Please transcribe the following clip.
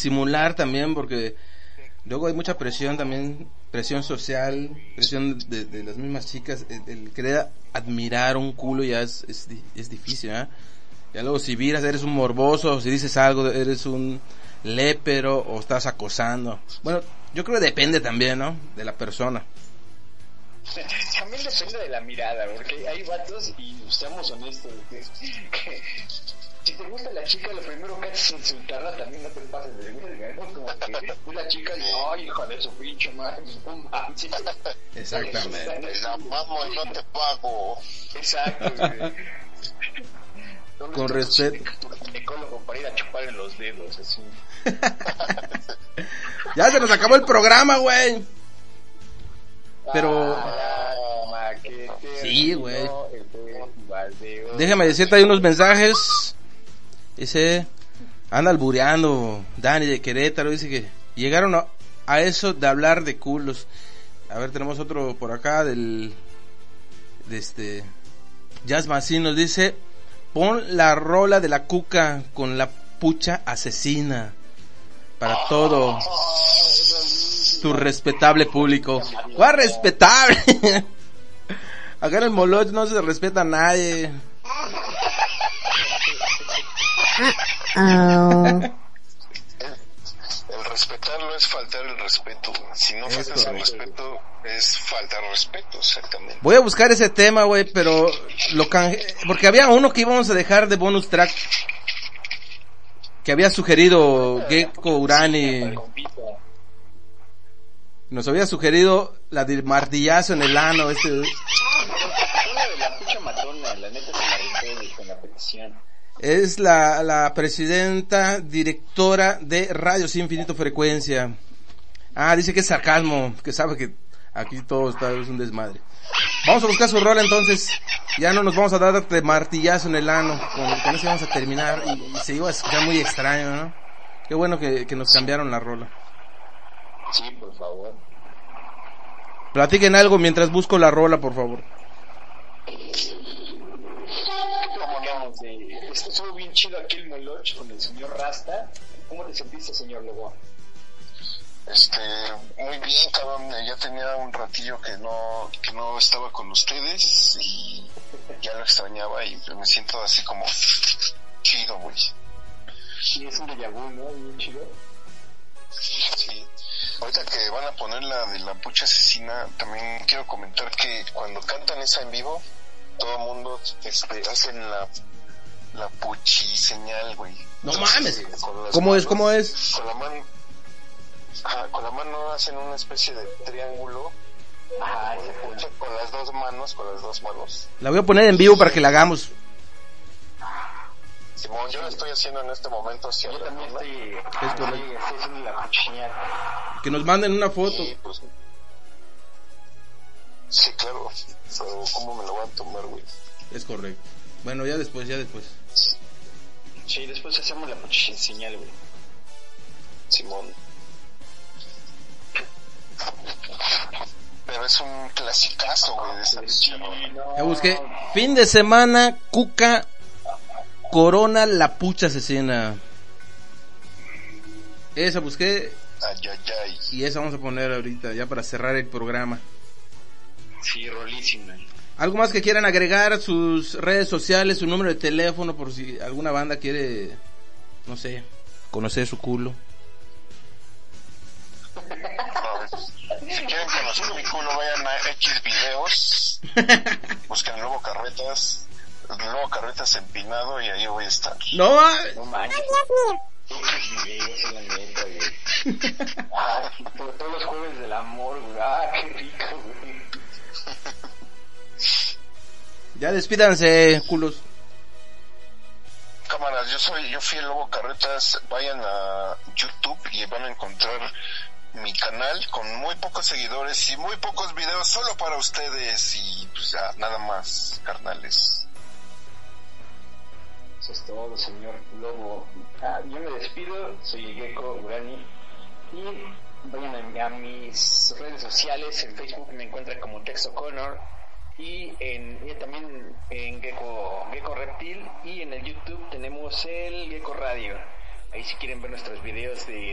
disimular también, porque luego hay mucha presión también, presión social, presión de las mismas chicas, el querer admirar un culo ya es difícil, ¿eh? Ya luego si viras eres un morboso, si dices algo eres un lépero o estás acosando. Bueno, yo creo que depende también, ¿no? De la persona. También depende de la mirada, porque hay vatos, y seamos honestos, que si te gusta la chica, lo primero que haces es insultarla, también no te pases de verga, ¿no? Como que la chica dice, ay, hija de su pinche madre, no manches. Exactamente. La mamo y no te pago. Exacto, güey. Con respeto. Ginecólogo para ir a chupar en los dedos, así. Ya se nos acabó el programa, güey. Pero sí, güey. Déjame decirte, hay unos mensajes. Dice, anda albureando Dani de Querétaro, dice que llegaron a eso de hablar de culos. A ver, tenemos otro por acá Jazz Masin nos dice, pon la rola de la Cuca con la pucha asesina para todo tu respetable público. ¿Cuál respetable? Acá en el Moloch no se respeta a nadie. El respetarlo es faltar el respeto. Si no faltas el respeto, es faltar respeto, exactamente. Voy a buscar ese tema, güey, pero porque había uno que íbamos a dejar de bonus track que había sugerido Gecko Urani. Nos había sugerido la de martillazo en el ano, Una de la pucha matona, la neta se la rifó con la petición. Es la presidenta directora de Radio Sin Infinito Frecuencia. Dice que es sarcasmo, que sabe que aquí todo es un desmadre. Vamos a buscar su rola entonces. Ya no nos vamos a dar de martillazo en el ano. Con eso vamos a terminar. Y se iba a escuchar muy extraño, ¿no? Qué bueno que nos cambiaron la rola. Sí, por favor. Platiquen algo mientras busco la rola, por favor. Estuvo bien chido aquí el Moloch con el señor Rasta. ¿Cómo te sentiste, señor Lobo? Muy bien, cabrón. Ya tenía un ratillo que no estaba con ustedes y ya lo extrañaba y me siento así como chido, güey. Sí, es un déjà vu, ¿no? Bien chido. Sí. Ahorita que van a poner la de la pucha asesina, también quiero comentar que cuando cantan esa en vivo, todo el mundo hacen la puchi señal, güey. No mames. ¿Cómo es? Con la mano hacen una especie de triángulo. Con las dos manos. La voy a poner en vivo para que la hagamos. Simón, yo lo estoy haciendo en este momento. Yo también estoy haciendo la puchiñal. Que nos manden una foto. Sí, claro. Pero ¿cómo me lo van a tomar, güey? Es correcto. Bueno, ya después. Sí, después hacemos la señal, güey. Simón. Pero es un clasicazo, güey, de esa pinche rola. Ya busqué. Fin de semana, Cuca corona la pucha asesina. Esa busqué. Ay. Y esa vamos a poner ahorita, ya para cerrar el programa. Sí, rolísima. ¿Algo más que quieran agregar? Sus redes sociales, su número de teléfono, por si alguna banda quiere, no sé, conocer su culo. Si quieren conocer mi culo, vayan a X videos. Busquen Lobo Carretas empinado y ahí voy a estar. No manches. Todos los jueves del amor, güey. Qué rico, güey. Ya despídanse, culos. Cámaras, yo fui el Lobo Carretas. Vayan a YouTube y van a encontrar mi canal con muy pocos seguidores y muy pocos videos solo para ustedes. Y pues ya, nada más, carnales. Eso es todo, señor Lobo. Yo me despido, soy Gecko Urani. Y vayan a mis redes sociales. En Facebook me encuentran como Texo Connor. Y también en Gecko Reptil. Y en el YouTube tenemos el Gecko Radio. Ahí si quieren ver nuestros videos de